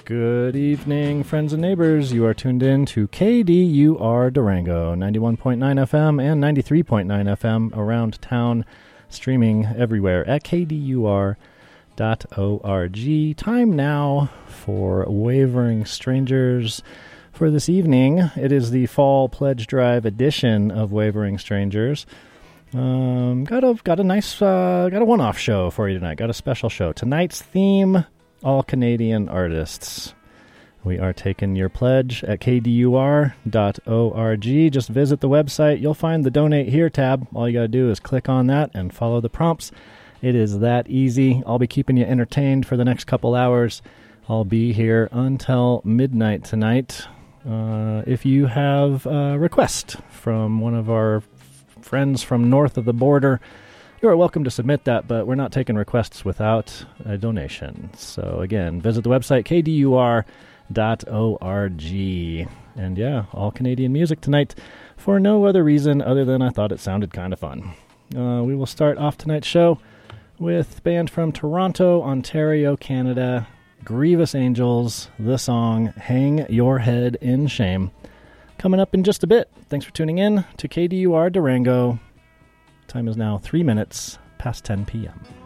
Good evening, friends and neighbors. You are tuned in to KDUR Durango, 91.9 FM and 93.9 FM around town, streaming everywhere at kdur.org. Time now for Wavering Strangers. For this evening, it is the Fall Pledge Drive edition of Wavering Strangers. Got a nice one-off show for you tonight. Got a special show. Tonight's theme: all Canadian artists. We are taking your pledge at kdur.org. Just visit the website. You'll find the Donate Here tab. All you got to do is click on that and follow the prompts. It is that easy. I'll be keeping you entertained for the next couple hours. I'll be here until midnight tonight. If you have a request from one of our friends from north of the border, you are welcome to submit that, but we're not taking requests without a donation. So again, visit the website kdur.org. And yeah, all Canadian music tonight for no other reason other than I thought it sounded kind of fun. We will start off tonight's show with a band from Toronto, Ontario, Canada, Grievous Angels, the song Hang Your Head in Shame. Coming up in just a bit. Thanks for tuning in to KDUR Durango. Time is now 3 minutes past 10 p.m.